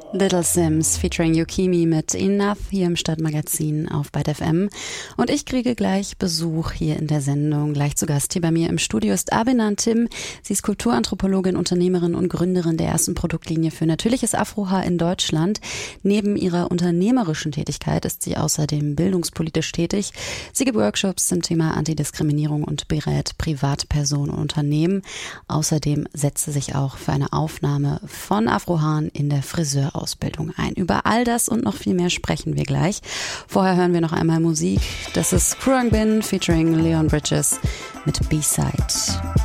Little Sims featuring Yukimi mit Enough hier im Stadtmagazin auf Byte FM. Und ich kriege gleich Besuch hier in der Sendung. Gleich zu Gast hier bei mir im Studio ist Abenan Tim. Sie ist Kulturanthropologin, Unternehmerin und Gründerin der ersten Produktlinie für natürliches Afrohaar in Deutschland. Neben ihrer unternehmerischen Tätigkeit ist sie außerdem bildungspolitisch tätig. Sie gibt Workshops zum Thema Antidiskriminierung und berät Privatpersonen und Unternehmen. Außerdem setzt sie sich auch für eine Aufnahme von Afrohaaren in der Friseurausbildung ein. Über all das und noch viel mehr sprechen wir gleich. Vorher hören wir noch einmal Musik. Das ist Khruangbin featuring Leon Bridges mit B-Side.